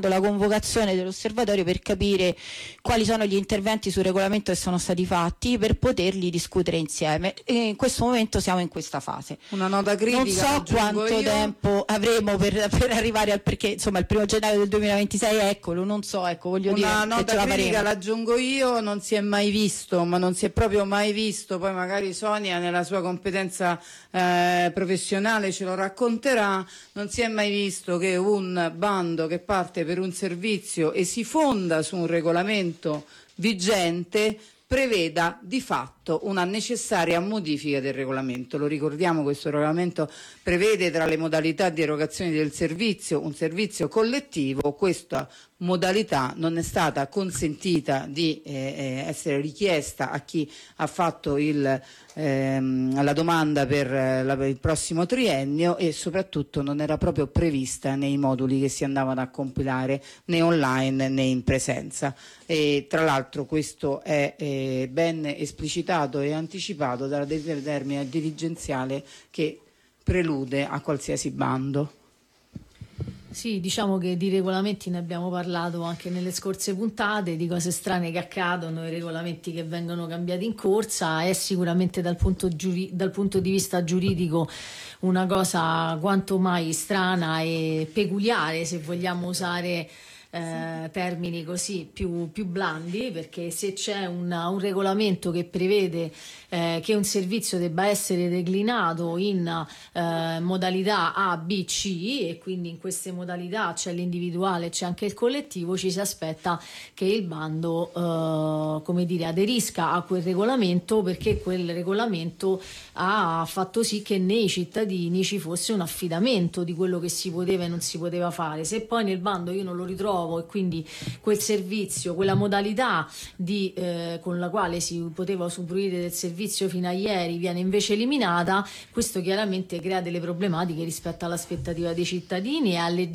la convocazione dell'osservatorio per capire quali sono gli interventi sul regolamento che sono stati fatti per poterli discutere insieme, e in questo momento siamo in questa fase. Una nota critica, non so quanto tempo avremo per arrivare al, perché insomma il 1° gennaio del 2026 eccolo, non so, ecco, voglio dire una che nota ce la critica faremo. l'aggiungo io, non si è mai visto, ma non si è proprio mai visto, poi magari Sonia nella sua competenza professionale ce lo racconterà, non si è mai visto che un bando che parte per un servizio e si fonda su un regolamento vigente preveda di fatto una necessaria modifica del regolamento. Lo ricordiamo, questo regolamento prevede tra le modalità di erogazione del servizio un servizio collettivo. Questa modalità non è stata consentita di essere richiesta a chi ha fatto la domanda per il prossimo triennio, e soprattutto non era proprio prevista nei moduli che si andavano a compilare né online né in presenza. E tra l'altro questo è ben esplicitato e anticipato dalla determina dirigenziale che prelude a qualsiasi bando. Sì, diciamo che di regolamenti ne abbiamo parlato anche nelle scorse puntate, di cose strane che accadono, i regolamenti che vengono cambiati in corsa. È sicuramente dal punto di vista giuridico una cosa quanto mai strana e peculiare, se vogliamo usare termini così più blandi, perché se c'è un regolamento che prevede che un servizio debba essere declinato in modalità A, B, C, e quindi in queste modalità c'è l'individuale, c'è anche il collettivo, ci si aspetta che il bando aderisca a quel regolamento, perché quel regolamento ha fatto sì che nei cittadini ci fosse un affidamento di quello che si poteva e non si poteva fare. Se poi nel bando io non lo ritrovo e quindi quel servizio, quella modalità con la quale si poteva usufruire del servizio fino a ieri viene invece eliminata, questo chiaramente crea delle problematiche rispetto all'aspettativa dei cittadini e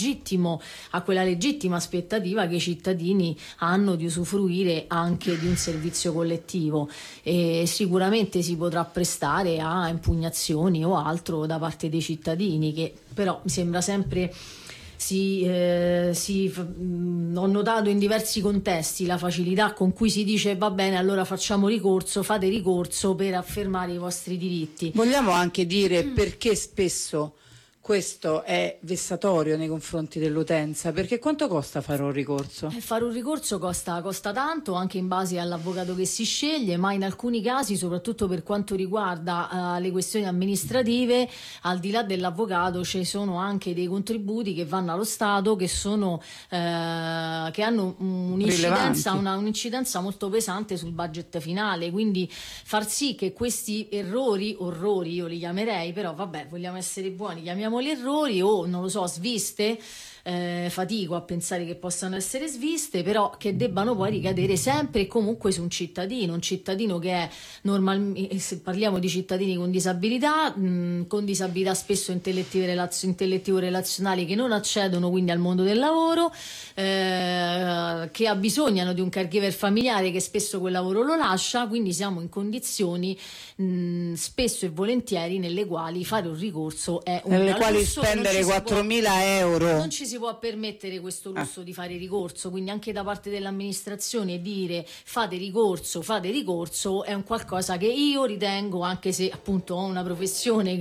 a quella legittima aspettativa che i cittadini hanno di usufruire anche di un servizio collettivo, e sicuramente si potrà prestare a impugnazioni o altro da parte dei cittadini, che però mi sembra sempre ho notato in diversi contesti la facilità con cui si dice va bene, allora facciamo ricorso, fate ricorso per affermare i vostri diritti. Vogliamo anche dire perché spesso questo è vessatorio nei confronti dell'utenza, perché quanto costa fare un ricorso? Fare un ricorso costa tanto, anche in base all'avvocato che si sceglie, ma in alcuni casi, soprattutto per quanto riguarda le questioni amministrative, al di là dell'avvocato ci sono anche dei contributi che vanno allo Stato, che hanno un'incidenza molto pesante sul budget finale, quindi far sì che questi orrori io li chiamerei, però vabbè, vogliamo essere buoni, chiamiamoli errori o non lo so, sviste, fatico a pensare che possano essere sviste, però che debbano poi ricadere sempre e comunque su un cittadino che è normalmente, se parliamo di cittadini con disabilità spesso intellettivo-relazionali, che non accedono quindi al mondo del lavoro, che abbisognano di un caregiver familiare che spesso quel lavoro lo lascia, quindi siamo in condizioni spesso e volentieri nelle quali fare un ricorso è un quali spendere 4.000 euro. Non ci si può permettere questo lusso di fare ricorso, quindi anche da parte dell'amministrazione dire fate ricorso è un qualcosa che io ritengo, anche se appunto ho una professione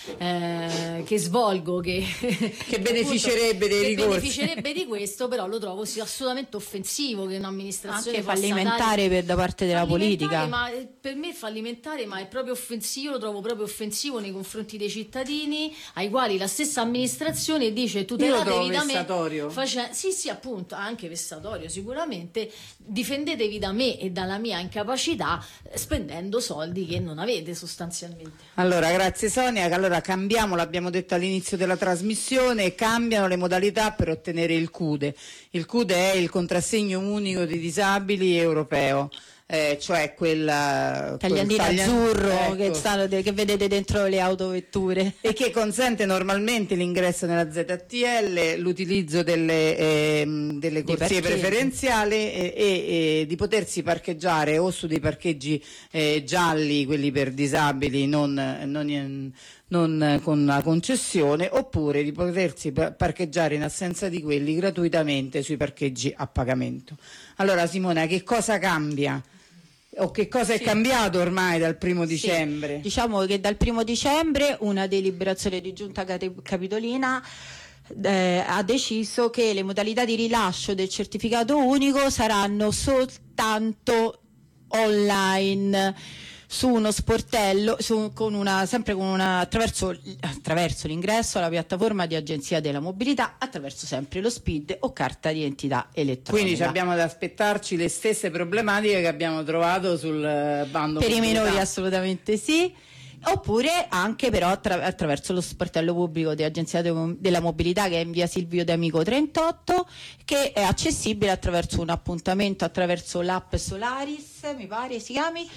che svolgo, che beneficerebbe dei ricorsi, beneficerebbe di questo, però lo trovo assolutamente offensivo che un'amministrazione anche fallimentare da parte della politica. Ma per me è fallimentare, ma è proprio offensivo, lo trovo proprio offensivo nei confronti dei cittadini, ai quali la stessa amministrazione dice tutelatevi da me. Sì, appunto, anche vessatorio sicuramente, difendetevi da me e dalla mia incapacità, spendendo soldi che non avete sostanzialmente. Allora, grazie Sonia. Allora cambiamo, l'abbiamo detto all'inizio della trasmissione, cambiano le modalità per ottenere il CUDE. Il CUDE è il contrassegno unico dei disabili europeo. Cioè quel tagliandino azzurro, ecco, che vedete dentro le autovetture e che consente normalmente l'ingresso nella ZTL, l'utilizzo delle corsie preferenziali e di potersi parcheggiare o su dei parcheggi gialli, quelli per disabili non non con la concessione, oppure di potersi parcheggiare in assenza di quelli gratuitamente sui parcheggi a pagamento. Allora Simona, che cosa cambia? O che cosa è cambiato ormai dal 1° dicembre? Diciamo che dal 1° dicembre una deliberazione di giunta capitolina ha deciso che le modalità di rilascio del certificato unico saranno soltanto online su uno sportello, attraverso l'ingresso alla piattaforma di Agenzia della Mobilità, attraverso sempre lo SPID o carta di identità elettronica. Quindi abbiamo ad aspettarci le stesse problematiche che abbiamo trovato sul bando per i mobilità. minori assolutamente sì, oppure anche però attraverso lo sportello pubblico di Agenzia della Mobilità, che è in via Silvio D'Amico 38, che è accessibile attraverso un appuntamento attraverso l'app Solaris, mi pare si chiami,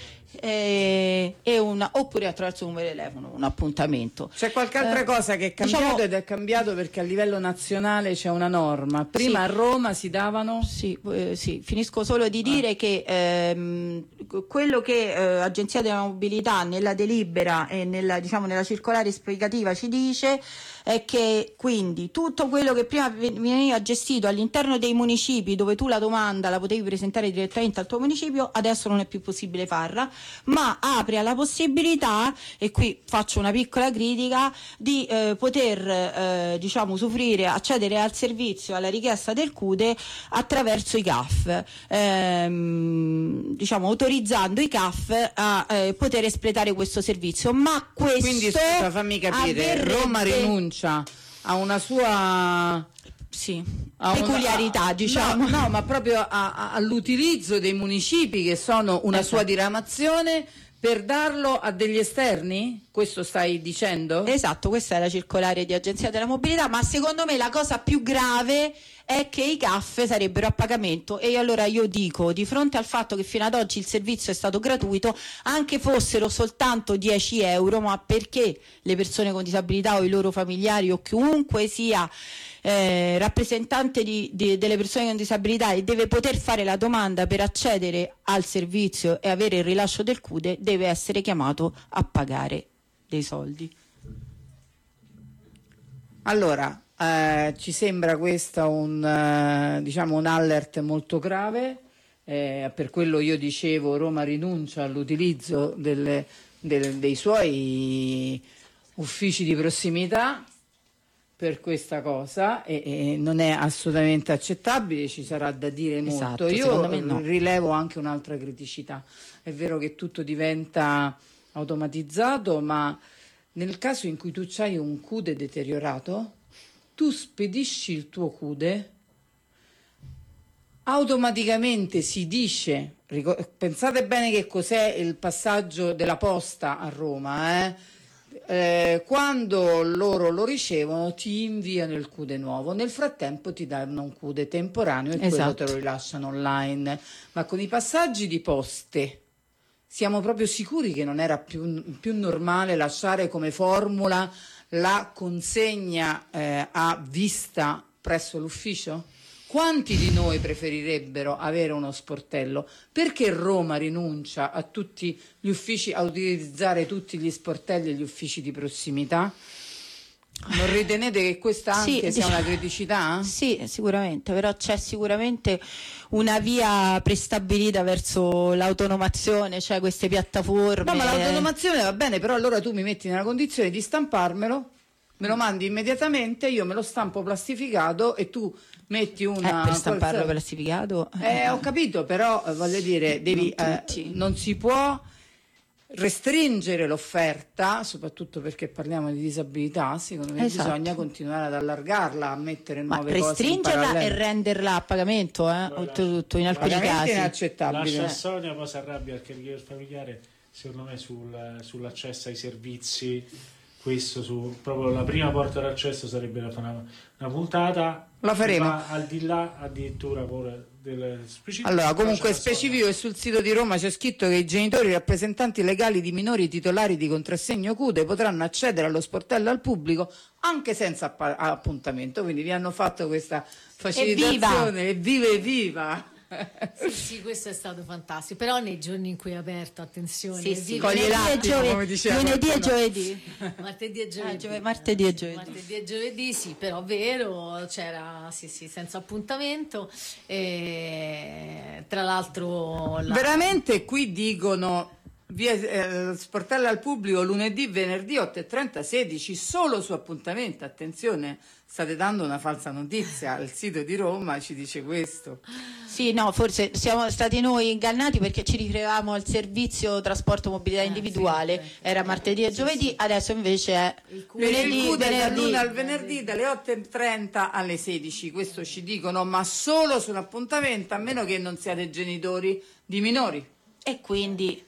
oppure attraverso un numero di telefono, un appuntamento. C'è qualche altra cosa che è cambiato, ed è cambiato perché a livello nazionale c'è una norma. Prima a Roma si davano... Sì, finisco solo di dire che quello che Agenzia della Mobilità nella delibera e nella circolare esplicativa ci dice è che quindi tutto quello che prima veniva gestito all'interno dei municipi, dove tu la domanda la potevi presentare direttamente al tuo municipio, adesso non è più possibile farla, ma apre alla possibilità, e qui faccio una piccola critica, di poter usufruire, accedere al servizio, alla richiesta del CUDE attraverso i CAF, autorizzando i CAF a poter espletare questo servizio. Ma questo, quindi scusa, fammi capire, Roma rinuncia a una sua peculiarità, no, ma proprio all'utilizzo dei municipi, che sono una sua diramazione, per darlo a degli esterni? Questo stai dicendo? Esatto, questa è la circolare di Agenzia della Mobilità, ma secondo me la cosa più grave è che i CAF sarebbero a pagamento, e allora io dico, di fronte al fatto che fino ad oggi il servizio è stato gratuito, anche fossero soltanto 10 euro, ma perché le persone con disabilità o i loro familiari o chiunque sia rappresentante delle persone con disabilità e deve poter fare la domanda per accedere al servizio e avere il rilascio del CUDE, deve essere chiamato a pagare dei soldi. Allora, ci sembra questa un alert molto grave, per quello io dicevo Roma rinuncia all'utilizzo dei suoi uffici di prossimità per questa cosa, e non è assolutamente accettabile, ci sarà da dire molto. Esatto, io rilevo anche un'altra criticità. È vero che tutto diventa automatizzato, ma nel caso in cui tu hai un CUDE deteriorato, tu spedisci il tuo CUDE, automaticamente si dice, pensate bene che cos'è il passaggio della posta a Roma, quando loro lo ricevono ti inviano il CUDE nuovo, nel frattempo ti danno un CUDE temporaneo e quello te lo rilasciano online. Ma con i passaggi di poste siamo proprio sicuri che non era più normale lasciare come formula la consegna a vista presso l'ufficio? Quanti di noi preferirebbero avere uno sportello? Perché Roma rinuncia a tutti gli uffici, a utilizzare tutti gli sportelli e gli uffici di prossimità? Non ritenete che questa anche sia una criticità? Sì, sicuramente, però c'è sicuramente una via prestabilita verso l'automazione, cioè queste piattaforme. No, ma l'automazione va bene, però allora tu mi metti nella condizione di stamparmelo, me lo mandi immediatamente, io me lo stampo plastificato e tu metti una... per stamparlo plastificato? Ho capito, però voglio dire, non si può restringere l'offerta, soprattutto perché parliamo di disabilità. Secondo me bisogna continuare ad allargarla, a mettere nuove cose in restringerla parallelo. e renderla a pagamento, oltretutto in alcuni casi. È inaccettabile. Lascia Sonia, poi si arrabbia perché il familiare, secondo me, sull'accesso ai servizi, questo proprio la prima porta d'accesso sarebbe da fare una puntata. La faremo. Ma al di là addirittura pure del specifico. Allora, comunque specifico che sul sito di Roma c'è scritto che i genitori rappresentanti legali di minori titolari di contrassegno CUDE potranno accedere allo sportello al pubblico anche senza appuntamento, quindi vi hanno fatto questa facilitazione. Evviva! Sì, questo è stato fantastico. Però nei giorni in cui è aperto, attenzione, cogli l'attimo, come diceva lunedì e giovedì. Martedì e giovedì. Martedì e giovedì. Martedì e giovedì, sì, però vero, c'era senza appuntamento. E, tra l'altro veramente qui dicono via sportello al pubblico lunedì, venerdì 8:30, 16 solo su appuntamento. Attenzione, state dando una falsa notizia, il sito di Roma ci dice questo. Sì, no, forse siamo stati noi ingannati perché ci riferiamo al servizio trasporto mobilità individuale, era martedì e giovedì, adesso invece è lunedì, venerdì, al venerdì dalle 8:30 alle 16, questo ci dicono, ma solo su un appuntamento, a meno che non siate genitori di minori. E quindi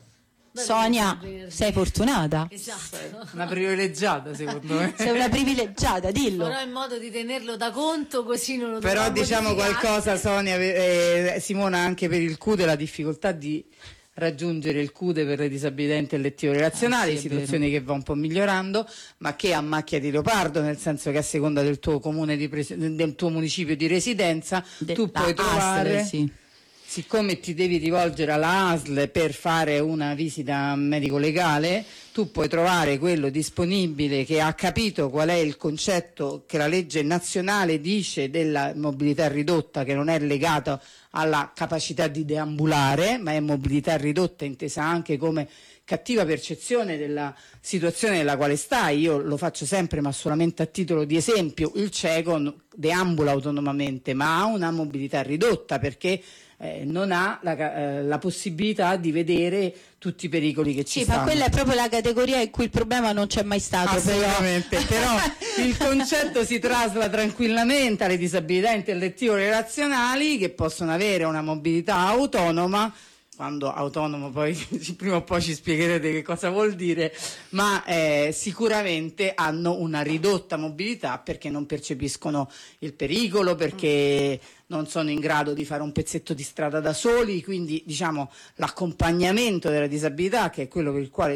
Sonia, sei fortunata. Esatto. Una privilegiata, secondo me. Sei una privilegiata, dillo. Farò in modo di tenerlo da conto, così non lo Però dovrò diciamo modificare. qualcosa, Sonia, Simona, anche per il CUDE, la difficoltà di raggiungere il CUDE per le disabilità intellettivo-relazionali, sì, situazione che va un po' migliorando, ma che a macchia di leopardo, nel senso che a seconda del tuo comune del tuo municipio di residenza, tu puoi trovare... sì. Siccome ti devi rivolgere alla ASL per fare una visita medico-legale, tu puoi trovare quello disponibile che ha capito qual è il concetto che la legge nazionale dice della mobilità ridotta, che non è legato alla capacità di deambulare, ma è mobilità ridotta intesa anche come cattiva percezione della situazione nella quale stai. Io lo faccio sempre, ma solamente a titolo di esempio: il cieco deambula autonomamente, ma ha una mobilità ridotta perché non ha la possibilità di vedere tutti i pericoli che ci stanno. Ma quella è proprio la categoria in cui il problema non c'è mai stato. Assolutamente, però il concetto si trasla tranquillamente alle disabilità intellettivo-relazionali, che possono avere una mobilità autonoma. Quando autonomo poi prima o poi ci spiegherete che cosa vuol dire, ma sicuramente hanno una ridotta mobilità perché non percepiscono il pericolo, perché non sono in grado di fare un pezzetto di strada da soli, quindi diciamo l'accompagnamento della disabilità, che è quello per il quale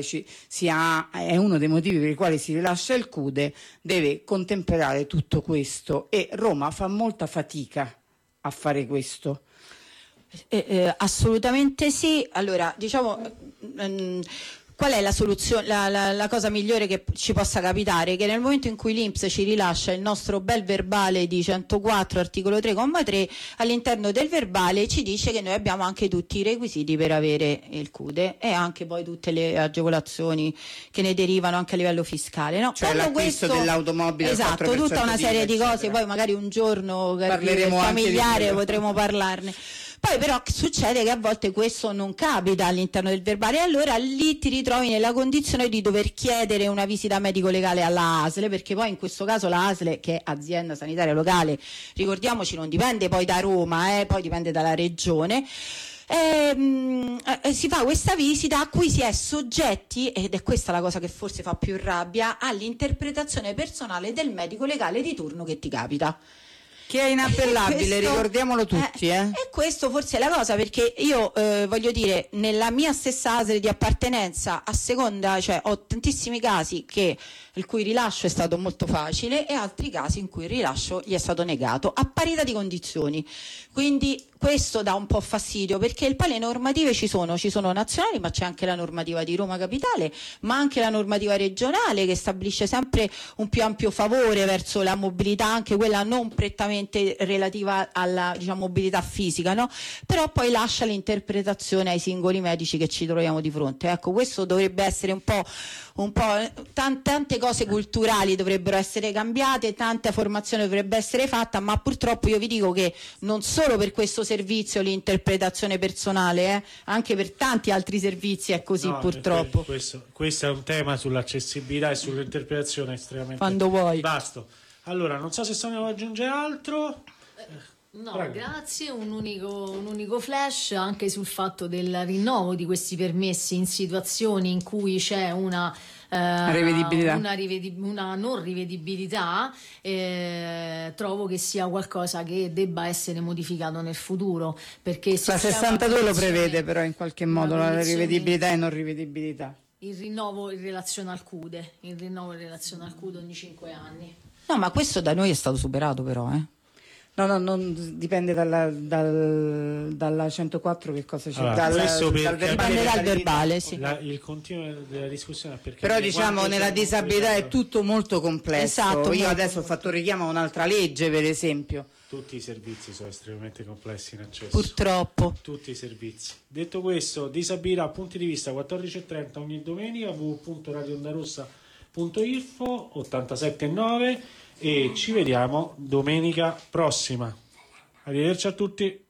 è uno dei motivi per i quali si rilascia il CUDE, deve contemperare tutto questo, e Roma fa molta fatica a fare questo. Assolutamente sì. Allora, diciamo, qual è la soluzione, la cosa migliore che ci possa capitare? Che nel momento in cui l'INPS ci rilascia il nostro bel verbale di 104 articolo 3,3, all'interno del verbale ci dice che noi abbiamo anche tutti i requisiti per avere il CUDE e anche poi tutte le agevolazioni che ne derivano anche a livello fiscale, no? Cioè l'acquisto dell'automobile, esatto, tutta una serie di cose, poi magari un giorno parleremo familiare, potremo parlarne. Poi però succede che a volte questo non capita all'interno del verbale, e allora lì ti ritrovi nella condizione di dover chiedere una visita medico-legale alla ASL, perché poi in questo caso la ASL, che è azienda sanitaria locale, ricordiamoci, non dipende poi da Roma, poi dipende dalla regione. Si fa questa visita a cui si è soggetti, ed è questa la cosa che forse fa più rabbia, all'interpretazione personale del medico legale di turno che ti capita. Che è inappellabile, ricordiamolo tutti. E questo forse è la cosa, perché io voglio dire, nella mia stessa ASL di appartenenza, a seconda, cioè ho tantissimi casi il cui rilascio è stato molto facile e altri casi in cui il rilascio gli è stato negato a parità di condizioni. Quindi questo dà un po' fastidio, perché poi le normative ci sono nazionali, ma c'è anche la normativa di Roma Capitale, ma anche la normativa regionale che stabilisce sempre un più ampio favore verso la mobilità, anche quella non prettamente relativa alla, diciamo, mobilità fisica, no? Però poi lascia l'interpretazione ai singoli medici che ci troviamo di fronte. Ecco, questo dovrebbe essere un po' tante cose culturali dovrebbero essere cambiate, tanta formazione dovrebbe essere fatta, ma purtroppo io vi dico che non solo per questo servizio l'interpretazione personale, anche per tanti altri servizi è così, purtroppo. Questo è un tema sull'accessibilità e sull'interpretazione estremamente vasto. Allora, non so se Sonia vuole aggiungere altro. No, prego. Grazie. Un unico flash anche sul fatto del rinnovo di questi permessi in situazioni in cui c'è una non rivedibilità. Trovo che sia qualcosa che debba essere modificato nel futuro, perché se la 62 lo prevede però in qualche modo la rivedibilità e non rivedibilità. Il rinnovo in relazione al CUDE ogni 5 anni. No, ma questo da noi è stato superato però, No, No, non dipende dalla 104 che cosa c'è. Allora, questo per Dipende dal verbale, sì. il continuo della discussione, perché Però diciamo nella disabilità è tutto molto complesso. Esatto, Io molto adesso ho fatto richiamo a un'altra legge, per esempio. tutti i servizi sono estremamente complessi in accesso. Purtroppo. Tutti i servizi. Detto questo, disabilità, punti di vista, 14:30 ogni domenica, www.radioondarossa.info 87.9, e ci vediamo domenica prossima. Arrivederci a tutti.